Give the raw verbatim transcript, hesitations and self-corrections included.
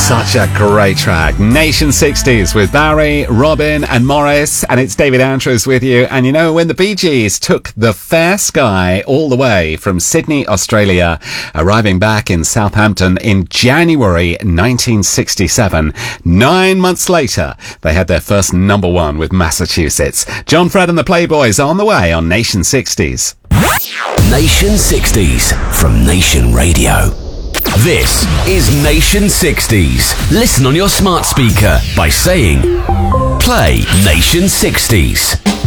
Such a great track. Nation sixties with Barry, Robin and Morris, and it's David Andrews with you. And you know, when the Bee Gees took the Fair Sky all the way from Sydney, Australia, arriving back in Southampton in January nineteen sixty-seven, nine months later, they had their first number one with Massachusetts. John Fred and the Playboys on the way on Nation sixties. Nation sixties from Nation Radio. This is Nation sixties. Listen on your smart speaker by saying, play Nation sixties.